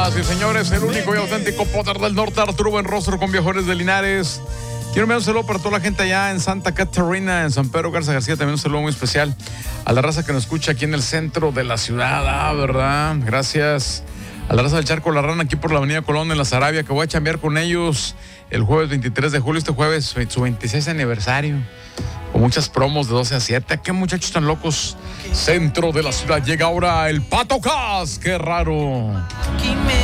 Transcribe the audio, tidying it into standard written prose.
Señoras y señores, el único y auténtico poder del norte, Arturo Buenrostro con Viejores de Linares. Quiero enviar un saludo para toda la gente allá en Santa Catarina, en San Pedro Garza García. También un saludo muy especial a la raza que nos escucha aquí en el centro de la ciudad, ¿verdad? Gracias a la raza del Charco La Rana aquí por la avenida Colón en la Sarabia, que voy a chambear con ellos el jueves 23 de julio, este jueves, su 26 aniversario. Con muchas promos de 12 a 7. ¿Qué muchachos tan locos? Centro de la ciudad. Llega ahora el Pato Cas. ¡Qué raro!